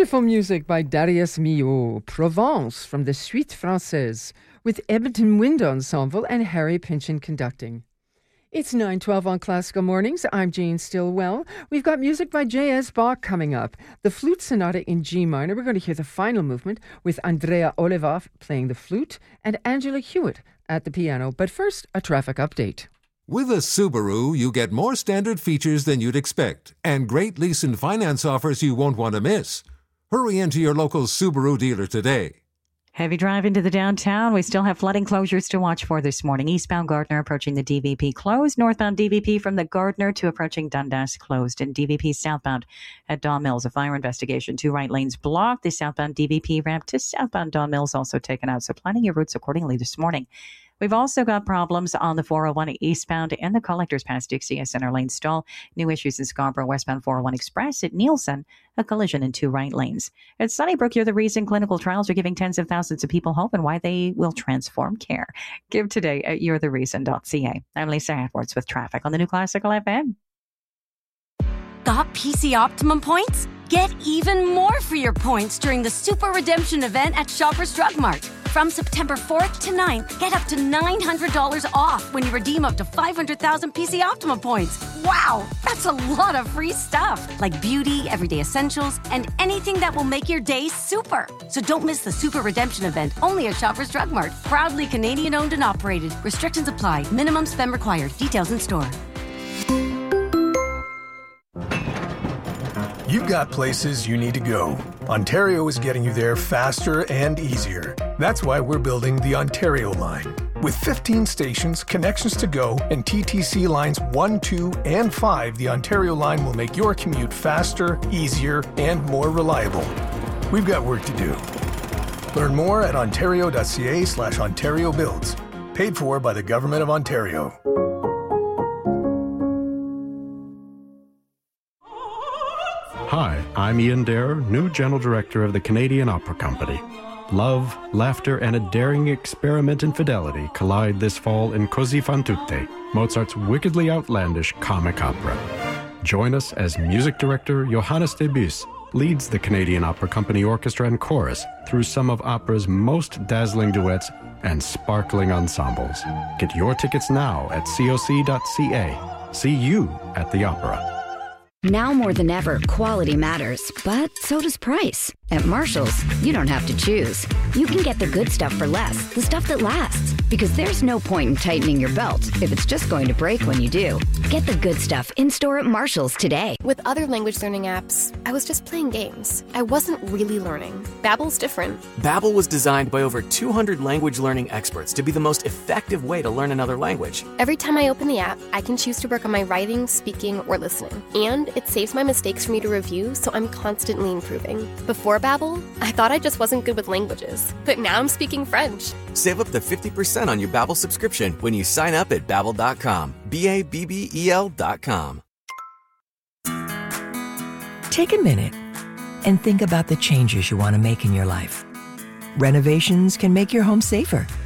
Wonderful music by Darius Milhaud, Provence from the Suite Française, with Edmonton Wind Ensemble and Harry Pynchon conducting. It's 9:12 on Classical Mornings. I'm Jane Stillwell. We've got music by J.S. Bach coming up. The Flute Sonata in G minor. We're going to hear the final movement with Andrea Oliva playing the flute and Angela Hewitt at the piano. But first, a traffic update. With a Subaru, you get more standard features than you'd expect and great lease and finance offers you won't want to miss. Hurry into your local Subaru dealer today. Heavy drive into the downtown. We still have flooding closures to watch for this morning. Eastbound Gardner approaching the DVP closed. Northbound DVP from the Gardner to approaching Dundas closed. And DVP southbound at Don Mills. A fire investigation. 2 right lanes blocked. The southbound DVP ramp to southbound Don Mills also taken out. So planning your routes accordingly this morning. We've also got problems on the 401 eastbound and the Collectors Pass Dixie Center Lane stall. New issues in Scarborough westbound 401 Express at Nielsen. A collision in 2 right lanes. At Sunnybrook, you're the reason clinical trials are giving tens of thousands of people hope and why they will transform care. Give today at you'rethereason.ca. I'm Lisa Edwards with traffic on the New Classical FM. Got PC Optimum points? Get even more for your points during the Super Redemption event at Shoppers Drug Mart. From September 4th to 9th, get up to $900 off when you redeem up to 500,000 PC Optimum points. Wow, that's a lot of free stuff, like beauty, everyday essentials, and anything that will make your day super. So don't miss the Super Redemption event, only at Shoppers Drug Mart. Proudly Canadian owned and operated. Restrictions apply. Minimum spend required. Details in store. You've got places you need to go. Ontario is getting you there faster and easier. That's why we're building the Ontario line. With 15 stations, connections to go, and TTC lines 1, 2, and 5, the Ontario line will make your commute faster, easier, and more reliable. We've got work to do. Learn more at ontario.ca/Ontario Builds. Paid for by the Government of Ontario. Hi, I'm Ian Dare, new General Director of the Canadian Opera Company. Love, laughter, and a daring experiment in fidelity collide this fall in Così fan tutte, Mozart's wickedly outlandish comic opera. Join us as music director Johannes Debus leads the Canadian Opera Company Orchestra and Chorus through some of opera's most dazzling duets and sparkling ensembles. Get your tickets now at coc.ca. See you at the opera. Now more than ever, quality matters, but so does price. At Marshall's, you don't have to choose. You can get the good stuff for less, the stuff that lasts. Because there's no point in tightening your belt if it's just going to break when you do. Get the good stuff in-store at Marshall's today. With other language learning apps, I was just playing games. I wasn't really learning. Babbel's different. Babbel was designed by over 200 language learning experts to be the most effective way to learn another language. Every time I open the app, I can choose to work on my writing, speaking, or listening. And it saves my mistakes for me to review, so I'm constantly improving. Before Babbel, I thought I just wasn't good with languages. But now I'm speaking French. Save up to 50% on your Babbel subscription when you sign up at Babbel.com. Babbel.com. Take a minute and think about the changes you want to make in your life. Renovations can make your home safer,